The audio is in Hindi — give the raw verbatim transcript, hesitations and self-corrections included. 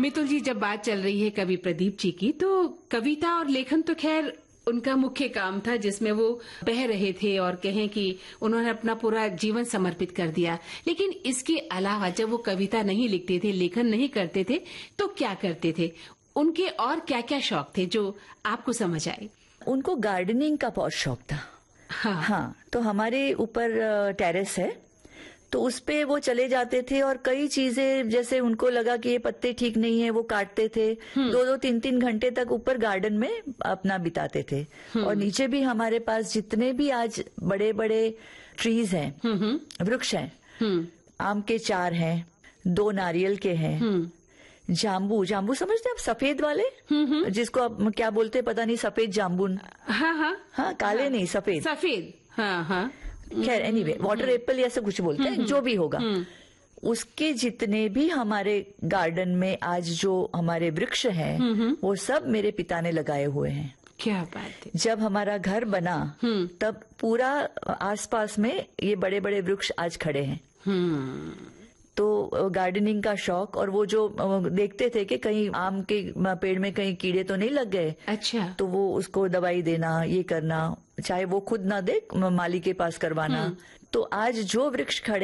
मितुल जी, जब बात चल रही है कवि प्रदीप जी की, तो कविता और लेखन तो खैर उनका मुख्य काम था, जिसमें वो बह रहे थे और कहें कि उन्होंने अपना पूरा जीवन समर्पित कर दिया। लेकिन इसके अलावा जब वो कविता नहीं लिखते थे, लेखन नहीं करते थे, तो क्या करते थे? उनके और क्या क्या शौक थे जो आपको समझ आए? उनको गार्डनिंग का बहुत शौक था। हाँ, हाँ, तो हमारे ऊपर टेरेस है, तो उस पे वो चले जाते थे और कई चीजें, जैसे उनको लगा कि ये पत्ते ठीक नहीं है, वो काटते थे। दो दो तीन तीन घंटे तक ऊपर गार्डन में अपना बिताते थे। और नीचे भी हमारे पास जितने भी आज बड़े बड़े ट्रीज हैं, वृक्ष हैं, आम के चार हैं, दो नारियल के हैं, जाम्बू जाम्बू समझते हैं आप, सफेद वाले, जिसको आप क्या बोलते हैं पता नहीं, सफेद जाम्बून। हाँ हाँ हाँ, काले हाँ, नहीं, सफेद सफेद। हाँ हाँ खैर, एनीवे वाटर एप्पल या ऐसा कुछ बोलते हैं, जो भी होगा। उसके जितने भी हमारे गार्डन में आज जो हमारे वृक्ष हैं, वो सब मेरे पिता ने लगाए हुए हैं। क्या बात है। जब हमारा घर बना तब पूरा आसपास में ये बड़े बड़े वृक्ष आज खड़े हैं। तो गार्डनिंग का शौक, और वो जो देखते थे कि कहीं आम के पेड़ में कहीं कीड़े तो नहीं लग गए, अच्छा, तो वो उसको दवाई देना, ये करना, चाहे वो खुद ना दे, माली के पास करवाना। तो आज जो वृक्ष खड़े